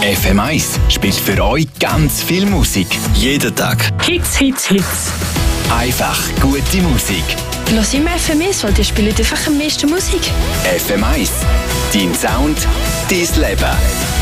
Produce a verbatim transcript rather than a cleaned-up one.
F M eins spielt für euch ganz viel Musik. Jeden Tag. Hits, Hits, Hits. Einfach gute Musik. Los immer F M eins, weil die spielen einfach am meisten Musik. F M eins. Dein Sound, dein Leben.